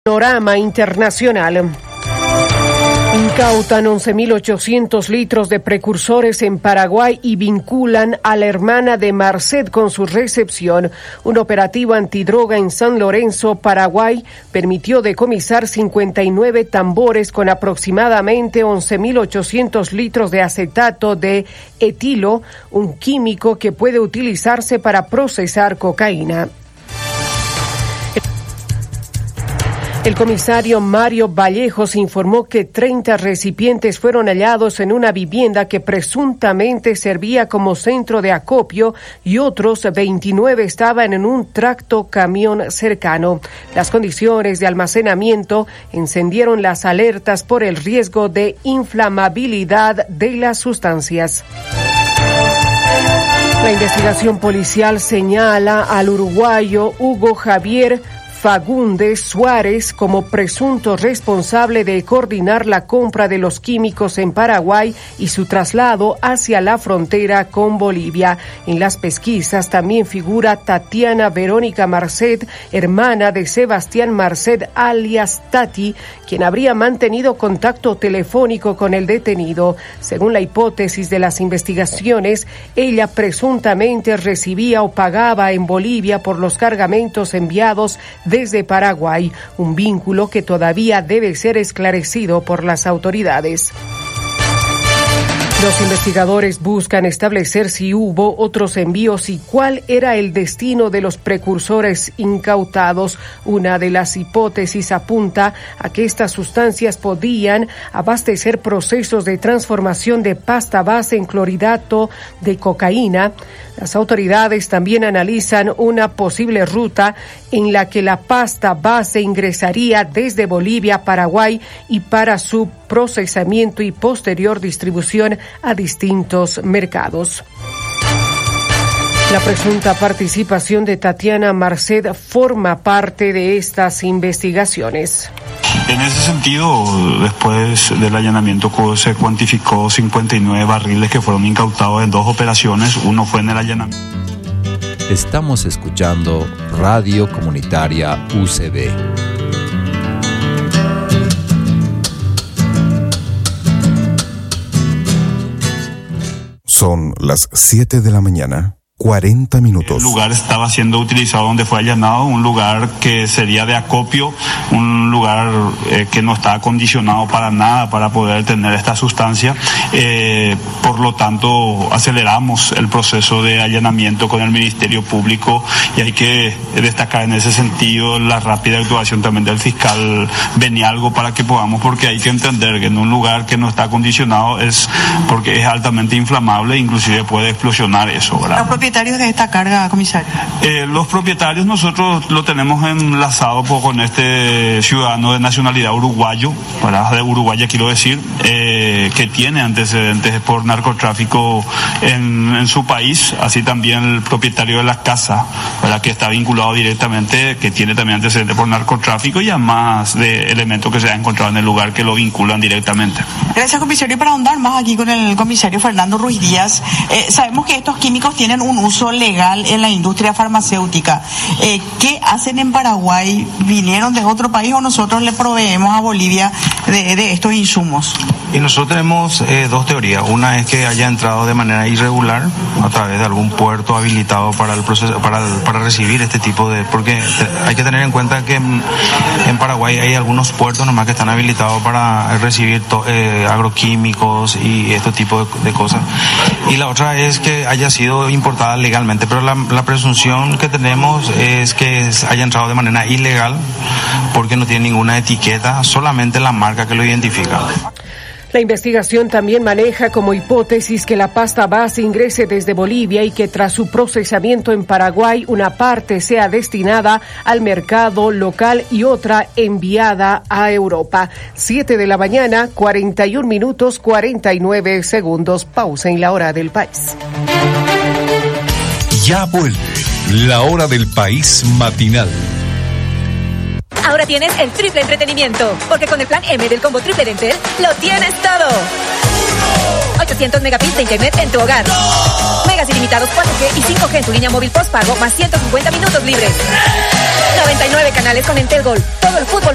Panorama internacional. Incautan 11.800 litros de precursores en Paraguay y vinculan a la hermana de Marcet con su recepción. Un operativo antidroga en San Lorenzo, Paraguay, permitió decomisar 59 tambores con aproximadamente 11.800 litros de acetato de etilo, un químico que puede utilizarse para procesar cocaína. El comisario Mario Vallejos informó que 30 recipientes fueron hallados en una vivienda que presuntamente servía como centro de acopio y otros 29 estaban en un tractocamión cercano. Las condiciones de almacenamiento encendieron las alertas por el riesgo de inflamabilidad de las sustancias. La investigación policial señala al uruguayo Hugo Javier Fagundes Suárez como presunto responsable de coordinar la compra de los químicos en Paraguay y su traslado hacia la frontera con Bolivia. En las pesquisas también figura Tatiana Verónica Marcet, hermana de Sebastián Marcet alias Tati, quien habría mantenido contacto telefónico con el detenido. Según la hipótesis de las investigaciones, ella presuntamente recibía o pagaba en Bolivia por los cargamentos enviados desde Paraguay, un vínculo que todavía debe ser esclarecido por las autoridades. Los investigadores buscan establecer si hubo otros envíos y cuál era el destino de los precursores incautados. Una de las hipótesis apunta a que estas sustancias podían abastecer procesos de transformación de pasta base en clorhidrato de cocaína. Las autoridades también analizan una posible ruta en la que la pasta base ingresaría desde Bolivia a Paraguay y para su procesamiento y posterior distribución a distintos mercados. La presunta participación de Tatiana Marcet forma parte de estas investigaciones. En ese sentido, después del allanamiento se cuantificó 59 barriles que fueron incautados en 2 operaciones. Uno fue en el allanamiento. Estamos escuchando Radio Comunitaria UCB. Son las 7 de la mañana. 40 minutos. El lugar estaba siendo utilizado donde fue allanado, un lugar que sería de acopio, un lugar que no está acondicionado para nada para poder tener esta sustancia. Por lo tanto, aceleramos el proceso de allanamiento con el Ministerio Público y hay que destacar en ese sentido la rápida actuación también del fiscal Benialgo para que podamos, porque hay que entender que en un lugar que no está acondicionado es porque es altamente inflamable, inclusive puede explosionar eso, ¿verdad? ¿Propietarios de esta carga, comisario? Los propietarios nosotros lo tenemos enlazado con este ciudadano de nacionalidad uruguayo, ¿verdad? De Uruguaya quiero decir, que tiene antecedentes por narcotráfico en su país, así también el propietario de la casa, ¿verdad? Que está vinculado directamente, que tiene también antecedentes por narcotráfico y además de elementos que se han encontrado en el lugar que lo vinculan directamente. Gracias, comisario. Y para ahondar más aquí con el comisario Fernando Ruiz Díaz, sabemos que estos químicos tienen un uso legal en la industria farmacéutica. ¿Qué hacen en Paraguay? ¿Vinieron de otro país o nosotros le proveemos a Bolivia de estos insumos? Y nosotros tenemos 2 teorías. Una es que haya entrado de manera irregular a través de algún puerto habilitado para el proceso, para recibir este tipo de... Porque hay que tener en cuenta que en Paraguay hay algunos puertos nomás que están habilitados para recibir agroquímicos y este tipo de cosas. Y la otra es que haya sido importada legalmente, pero la presunción que tenemos es que haya entrado de manera ilegal porque no tiene ninguna etiqueta, solamente la marca que lo identifica. La investigación también maneja como hipótesis que la pasta base ingrese desde Bolivia y que tras su procesamiento en Paraguay una parte sea destinada al mercado local y otra enviada a Europa. 7 de la mañana, 41 minutos, 49 segundos. Pausa en la hora del país. Ya vuelve la hora del país matinal. Ahora tienes el triple entretenimiento, porque con el plan M del combo triple de Entel, lo tienes todo. 800 megabits de internet en tu hogar. Megas ilimitados 4G y 5G en tu línea móvil postpago, más 150 minutos libres. 99 canales con Entel Gol. Todo el fútbol